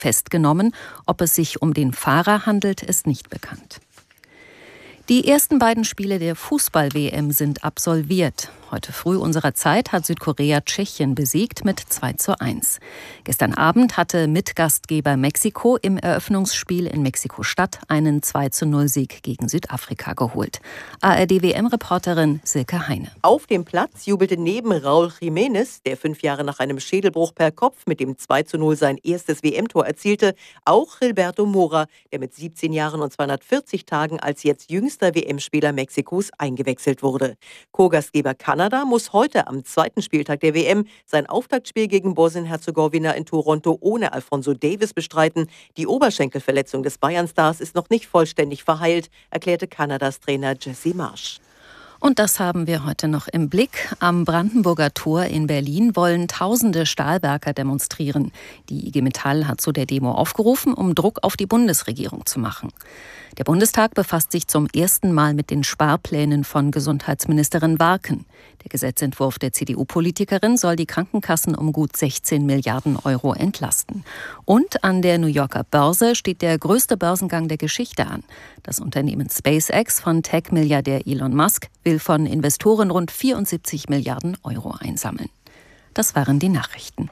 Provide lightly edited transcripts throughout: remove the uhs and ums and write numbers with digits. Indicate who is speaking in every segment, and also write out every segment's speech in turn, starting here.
Speaker 1: festgenommen. Ob es sich um den Fahrer handelt, ist nicht bekannt. Die ersten beiden Spiele der Fußball-WM sind absolviert. Heute früh unserer Zeit hat Südkorea Tschechien besiegt mit 2:1. Gestern Abend hatte Mitgastgeber Mexiko im Eröffnungsspiel in Mexiko-Stadt einen 2:0-Sieg gegen Südafrika geholt. ARD-WM-Reporterin Silke Heine.
Speaker 2: Auf dem Platz jubelte neben Raúl Jiménez, der 5 Jahre nach einem Schädelbruch per Kopf mit dem 2:0 sein erstes WM-Tor erzielte, auch Gilberto Mora, der mit 17 Jahren und 240 Tagen als jetzt jüngster WM-Spieler Mexikos eingewechselt wurde. Co-Gastgeber Kanada muss heute am zweiten Spieltag der WM sein Auftaktspiel gegen Bosnien-Herzegowina in Toronto ohne Alphonso Davies bestreiten. Die Oberschenkelverletzung des Bayern-Stars ist noch nicht vollständig verheilt, erklärte Kanadas Trainer Jesse Marsch.
Speaker 1: Und das haben wir heute noch im Blick. Am Brandenburger Tor in Berlin wollen tausende Stahlwerker demonstrieren. Die IG Metall hat zu der Demo aufgerufen, um Druck auf die Bundesregierung zu machen. Der Bundestag befasst sich zum ersten Mal mit den Sparplänen von Gesundheitsministerin Warken. Der Gesetzentwurf der CDU-Politikerin soll die Krankenkassen um gut 16 Milliarden Euro entlasten. Und an der New Yorker Börse steht der größte Börsengang der Geschichte an. Das Unternehmen SpaceX von Tech-Milliardär Elon Musk will von Investoren rund 74 Milliarden Euro einsammeln. Das waren die Nachrichten.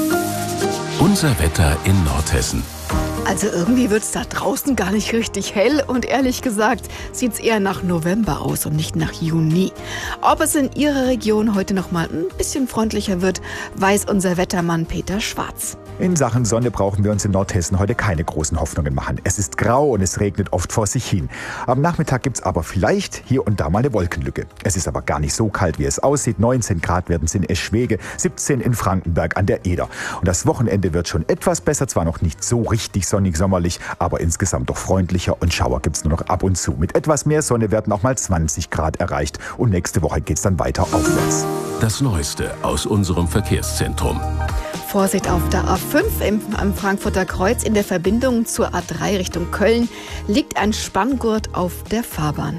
Speaker 3: Unser Wetter in Nordhessen.
Speaker 4: Also irgendwie wird es da draußen gar nicht richtig hell und ehrlich gesagt sieht es eher nach November aus und nicht nach Juni. Ob es in Ihrer Region heute noch mal ein bisschen freundlicher wird, weiß unser Wettermann Peter Schwarz.
Speaker 5: In Sachen Sonne brauchen wir uns in Nordhessen heute keine großen Hoffnungen machen. Es ist grau und es regnet oft vor sich hin. Am Nachmittag gibt es aber vielleicht hier und da mal eine Wolkenlücke. Es ist aber gar nicht so kalt, wie es aussieht. 19 Grad werden es in Eschwege, 17 in Frankenberg an der Eder. Und das Wochenende wird schon etwas besser, zwar noch nicht so richtig sonnig sommerlich, aber insgesamt doch freundlicher und Schauer gibt es nur noch ab und zu. Mit etwas mehr Sonne werden auch mal 20 Grad erreicht und nächste Woche geht es dann weiter aufwärts.
Speaker 3: Das Neueste aus unserem Verkehrszentrum.
Speaker 4: Vorsicht auf der A5 am Frankfurter Kreuz in der Verbindung zur A3 Richtung Köln liegt ein Spanngurt auf der Fahrbahn.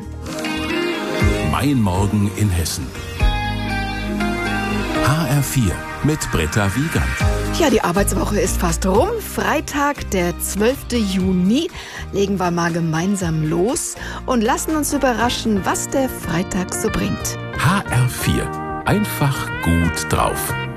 Speaker 3: Mein Morgen in Hessen. HR4 mit Britta Wiegand.
Speaker 4: Ja, die Arbeitswoche ist fast rum. Freitag, der 12. Juni, legen wir mal gemeinsam los und lassen uns überraschen, was der Freitag so bringt.
Speaker 3: HR4. Einfach gut drauf.